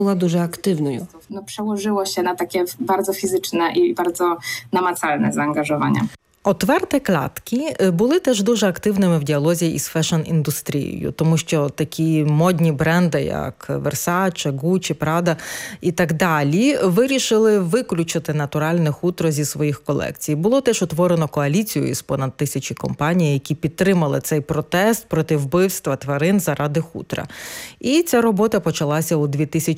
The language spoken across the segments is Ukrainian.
Була дуже активною. Przełożyło się na takie bardzo fizyczne i bardzo namacalne zaangażowanie. Отверте кладки були теж дуже активними в діалозі із фешн-індустрією, тому що такі модні бренди, як Versace, Gucci, Prada і так далі, вирішили виключити натуральне хутро зі своїх колекцій. Було теж утворено коаліцію із понад 1000 компаній, які підтримали цей протест проти вбивства тварин заради хутра. І ця робота почалася у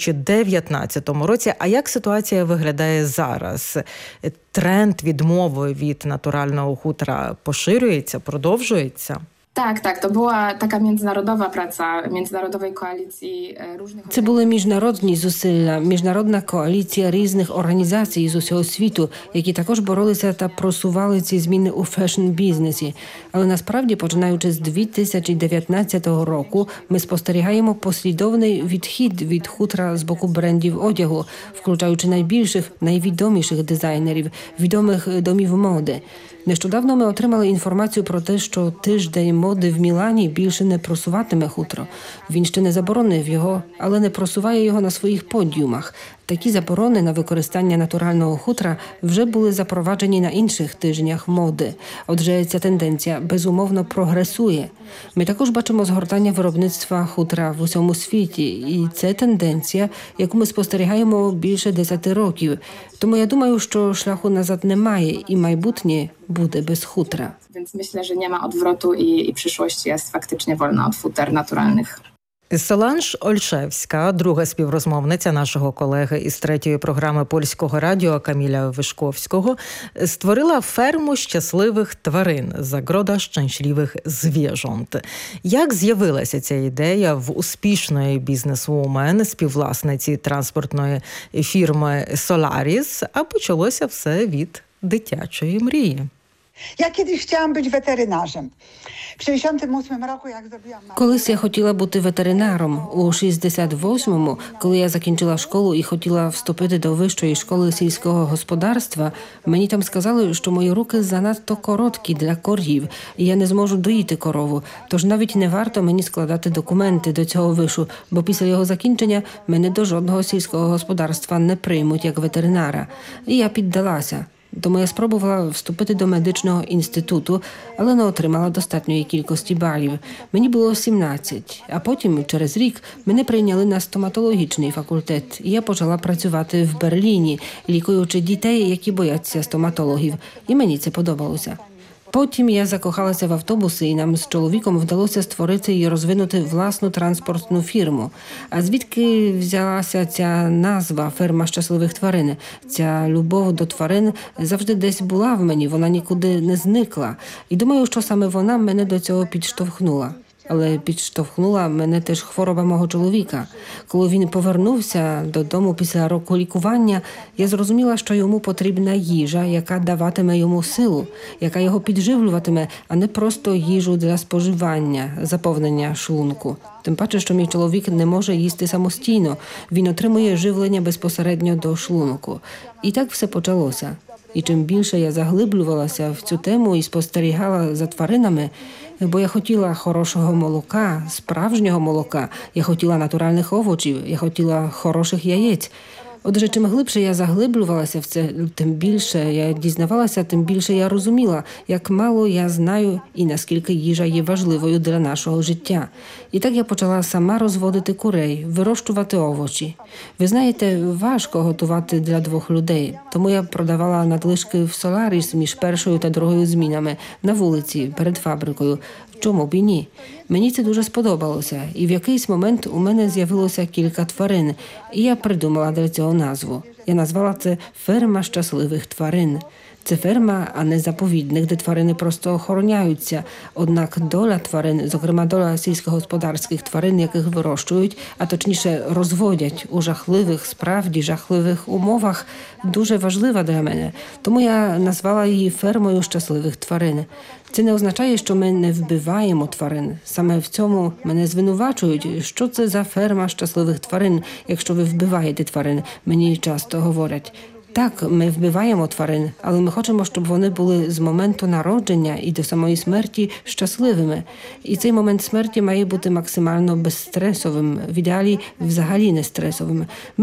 2019 році. А як ситуація виглядає зараз? Тренд відмови від натурального хутра поширюється, продовжується? Tak, to była taka międzynarodowa praca międzynarodowej koalicji różnych. Це були міжнародні зусилля, міжнародна коаліція різних організацій з усього світу, які також боролися та просували ці зміни у фешн-бізнесі. Але насправді, починаючи з 2019 року, ми спостерігаємо послідовний відхід від хутра з боку брендів одягу, включаючи найбільших, найвідоміших дизайнерів, відомих домів моди. Нещодавно ми отримали інформацію про те, що тиждень моди в Мілані більше не просуватиме хутро. Він ще не заборонив його, але не просуває його на своїх подіумах. Такі заборони на використання натурального хутра вже були запроваджені на інших тижнях моди. Отже, ця тенденція безумовно прогресує. Ми також бачимо згортання виробництва хутра в усьому світі. І це тенденція, яку ми спостерігаємо більше 10 років. Тому я думаю, що шляху назад немає і майбутнє буде без хутра. Więc myślę, że nie ma odwrotu i przyszłość jest faktycznie wolna od futer naturalnych. Соланж Ольшевська, друга співрозмовниця нашого колеги із третьої програми Польського радіо Каміля Вишковського, створила ферму щасливих тварин «Загрода щасливих звірząt». Як з'явилася ця ідея в успішної бізнес-вумен, співвласниці транспортної фірми «Соларіс», а почалося все від дитячої мрії? Ja kiedyś chciałam być weterynarzem. W 68 roku, jak zrobiłam... Колись я хотіла бути ветеринаром. У 68-му, коли я закінчила школу і хотіла вступити до вищої школи сільського господарства, мені там сказали, що мої руки занадто короткі для корів, і я не зможу доїти корову. Тож навіть не варто мені складати документи до цього вишу, бо після його закінчення мене до жодного сільського господарства не приймуть як ветеринара. І я піддалася. Тому я спробувала вступити до медичного інституту, але не отримала достатньої кількості балів. Мені було 17, а потім, через рік, мене прийняли на стоматологічний факультет, і я почала працювати в Берліні, лікуючи дітей, які бояться стоматологів. І мені це подобалося. Потім я закохалася в автобуси, і нам з чоловіком вдалося створити і розвинути власну транспортну фірму. А звідки взялася ця назва «Ферма щасливих тварин»? Ця любов до тварин завжди десь була в мені, вона нікуди не зникла. І думаю, що саме вона мене до цього підштовхнула. Але підштовхнула мене теж хвороба мого чоловіка. Коли він повернувся додому після року лікування, я зрозуміла, що йому потрібна їжа, яка даватиме йому силу, яка його підживлюватиме, а не просто їжу для споживання, заповнення шлунку. Тим паче, що мій чоловік не може їсти самостійно, він отримує живлення безпосередньо до шлунку. І так все почалося. І чим більше я заглиблювалася в цю тему і спостерігала за тваринами, бо я хотіла хорошого молока, справжнього молока, я хотіла натуральних овочів, я хотіла хороших яєць. Отже, чим глибше я заглиблювалася в це, тим більше я дізнавалася, тим більше я розуміла, як мало я знаю і наскільки їжа є важливою для нашого життя. І так я почала сама розводити курей, вирощувати овочі. Ви знаєте, важко готувати для 2 людей, тому я продавала надлишки в Соларіс між першою та другою змінами, на вулиці, перед фабрикою. Чому б і ні? Мені це дуже сподобалося, і в якийсь момент у мене з'явилося кілька тварин, і я придумала для цього назву. Я назвала це «Ферма щасливих тварин». Це ферма, а не заповідник, де тварини просто охороняються. Однак доля тварин, зокрема доля сільськогосподарських тварин, яких вирощують, а точніше розводять у жахливих, справді жахливих умовах, дуже важлива для мене. Тому я назвала її «Фермою щасливих тварин». Це не означає, що ми не вбиваємо тварин. Саме в цьому мене звинувачують. Що це за ферма щасливих тварин, якщо ви вбиваєте тварин, мені часто говорять. Так, ми вбиваємо тварин, але ми хочемо, щоб вони були з моменту народження і до самої смерті щасливими. І цей момент смерті має бути максимально безстресовим, в ідеалі взагалі не стресовим.